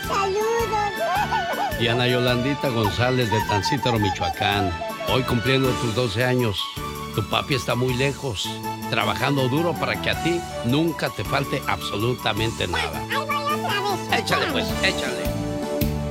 Saludos. Y Ana Yolandita González de Tancítaro, Michoacán. Hoy cumpliendo tus 12 años. Tu papi está muy lejos, trabajando duro para que a ti nunca te falte absolutamente nada. Ahí voy otra vez. Échale pues, échale.